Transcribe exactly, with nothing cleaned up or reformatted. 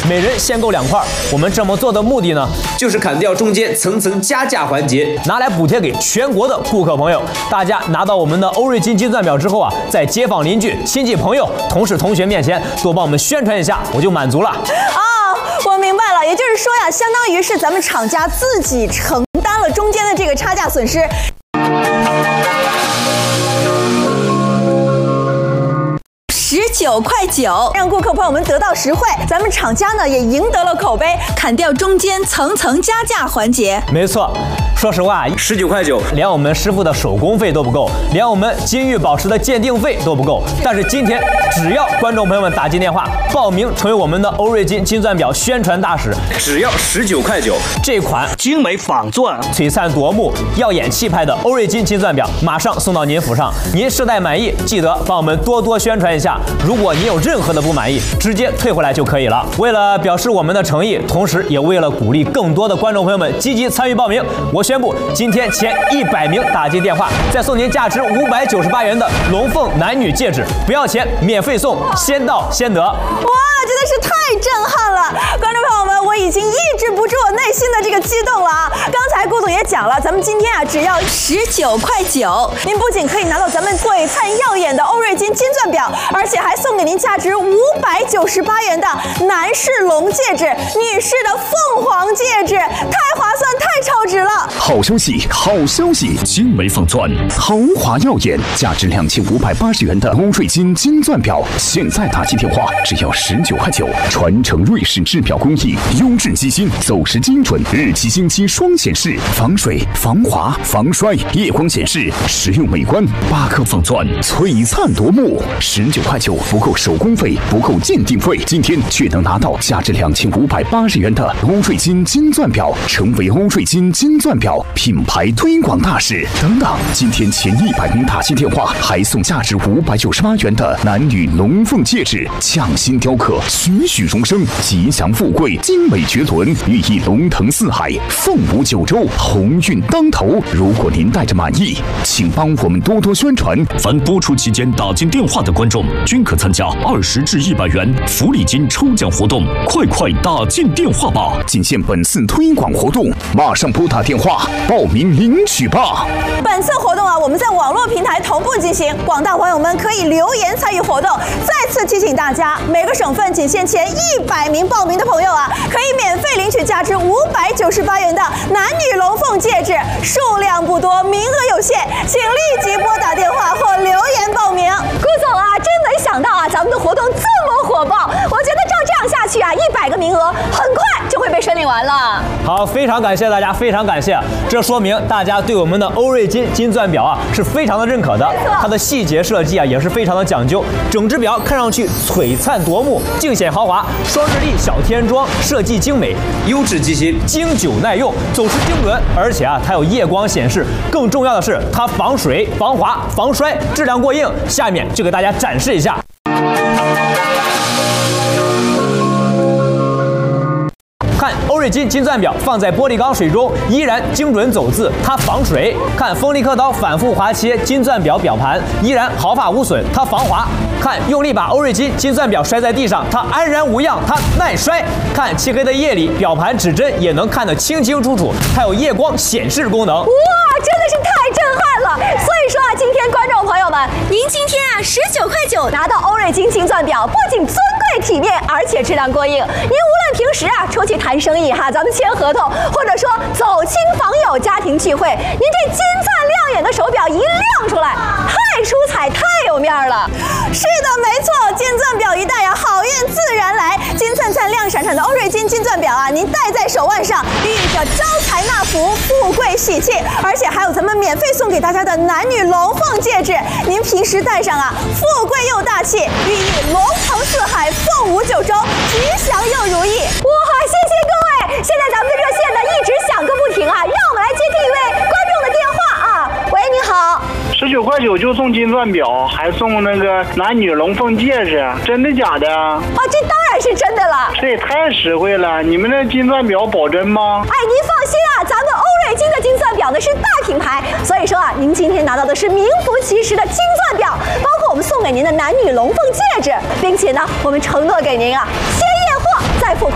每人限购两块。我们这么做的目的呢，就是砍掉中间层层加价环节，拿来补贴给全国的顾客朋友。大家拿到我们的欧瑞金金钻表之后啊，在街坊邻居、亲戚朋友、同事同学面前多帮我们宣传一下，我就满足了。 哦，我明白了，也就是说呀，相当于是咱们厂家自己承担了中间的这个差价损失。十九块九，让顾客朋友们得到实惠，咱们厂家呢也赢得了口碑，砍掉中间层层加价环节。 没错。说实话，十九块九，连我们师傅的手工费都不够，连我们金玉宝石的鉴定费都不够。但是今天，只要观众朋友们打进电话报名成为我们的欧瑞金金钻表宣传大使，只要十九块九，这款精美仿钻、 璀璨夺目、耀眼气派的欧瑞金金钻表马上送到您府上。您试戴满意，记得帮我们多多宣传一下。如果您有任何的不满意，直接退回来就可以了。为了表示我们的诚意，同时也为了鼓励更多的观众朋友们积极参与报名，我宣布，今天前一百名打进电话，再送您价值五百九十八元的龙凤男女戒指，不要钱，免费送，先到先得。哇， 真的是太震撼了！观众朋友们，我已经抑制不住我内心的这个激动了啊！刚才顾总也讲了，咱们今天啊只要十九块九，您不仅可以拿到咱们璀璨耀眼的欧瑞金金钻表，而且还送给您价值五百九十八元的男士龙戒指、女士的凤凰戒指，太划算，太超值了！ 好消息，好消息！精美仿钻，豪华耀眼，价值两千五百八十元的欧瑞金金钻表，现在打进电话只要十九块九，传承瑞士制表工艺，优质机芯，走时精准，日期星期双显示，防水、防滑、防摔，夜光显示，实用美观。八颗仿钻，璀璨夺目，十九块九不够手工费，不够鉴定费，今天却能拿到价值两千五百八十元的欧瑞金金钻表，成为欧瑞金金钻表品牌推广大使。等等，今天前一百名打进电话，还送价值五百九十八元的男女龙凤戒指，匠心雕刻，栩栩荣生，吉祥富贵，精美绝伦，寓意龙腾四海，凤舞九州，鸿运当头。如果您带着满意，请帮我们多多宣传。 凡播出期间打进电话的观众，均可参加二十至一百元福利金抽奖活动，快快打进电话吧！ 仅限本次推广活动，马上拨打电话报名领取吧！ 本次活动啊，我们在网络平台同步进行，广大网友们可以留言参与活动。再次提醒大家，每个省份仅限前一百名报名的朋友啊，可以免费领取价值五百九十八元的男女龙凤戒指，数量不多，名额有限，请立即拨打电话或留言报名。顾总啊，真没想到啊，咱们的活动这么火爆，我觉得照这样下去啊，一百个名额很快就会被申领完了。 好，非常感谢大家，非常感谢，这说明大家对我们的欧瑞金金钻表啊是非常的认可的，它的细节设计啊也是非常的讲究，整只表看上去璀璨夺目，尽显豪华，双日历小天装，设计精美，优质机芯，经久耐用，走时精准，而且啊它有夜光显示，更重要的是它防水、防滑、防摔，质量过硬。下面就给大家展示一下。看欧瑞金金钻表放在玻璃缸水中，依然精准走字，它防水。看锋利刻刀反复划切金钻表表盘，依然毫发无损，它防滑。看用力把欧瑞金金钻表摔在地上，它安然无恙，它耐摔。看漆黑的夜里，表盘指针也能看得清清楚楚，还有夜光显示功能。 哇，真的是太震撼了！所以说啊，今天观众朋友们，您今天啊十九块九拿到欧瑞金金钻表，不仅尊贵体面，而且质量过硬。您无论平时啊出去谈生意哈，咱们签合同，或者说走亲访友、家庭聚会，您这金灿亮眼的手表一亮出来，太出彩，太有面了。是的，没错，金钻表一戴呀，好运自然来。金灿灿、亮闪闪的欧瑞金金钻表啊，您戴在手腕上，寓意着招财纳福、富贵喜气，而且还有咱们免费送给大家的男女龙凤戒指，您平时戴上啊，富贵又大气，寓意龙腾四海、凤舞九州，吉祥又如意。哇，谢谢各位！现在咱们的热线呢一直响个不停啊，让我们来接听一位观众的电话啊。喂，你好。 十九块九就送金钻表，还送那个男女龙凤戒指，真的假的啊？ 啊，这当然是真的了。 这也太实惠了！你们的金钻表保真吗？ 哎，您放心啊，咱们欧瑞金的金钻表呢是大品牌，所以说啊，您今天拿到的是名副其实的金钻表，包括我们送给您的男女龙凤戒指，并且呢，我们承诺给您啊，先验货再付款。